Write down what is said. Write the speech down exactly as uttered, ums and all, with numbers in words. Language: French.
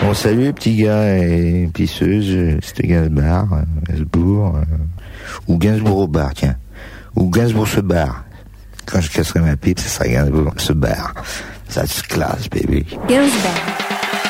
Bon, salut les petits gars et pisseuses, c'était Gainsbourg, euh, Gainsbourg, euh, ou Gainsbourg au bar, tiens. Ou Gainsbourg se barre. Quand je casserai ma pipe, ça sera Gainsbourg se barre. Ça se classe, baby. Gainsbourg.